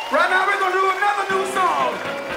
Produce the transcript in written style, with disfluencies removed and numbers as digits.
Right now we're gonna do another new song.